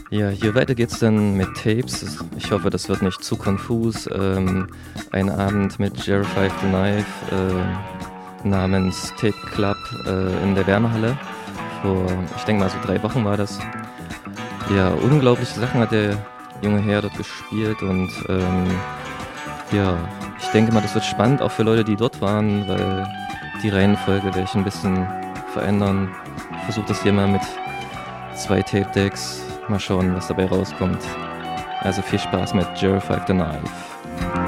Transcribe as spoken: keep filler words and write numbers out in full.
Ja, hier weiter geht's dann mit Tapes. Ich hoffe, das wird nicht zu konfus. Ähm, ein Abend mit Jerry Five the Knife äh, namens Tape Club äh, in der Wärmehalle. Vor, ich denke mal, so drei Wochen war das. Ja, unglaubliche Sachen hat der junge Herr dort gespielt und ähm, ja, ich denke mal, das wird spannend, auch für Leute, die dort waren, weil die Reihenfolge werde ich ein bisschen verändern. Ich versuche das hier mal mit zwei Tape-Decks. Mal schauen, was dabei rauskommt. Also viel Spaß mit Jerry Five the Knife.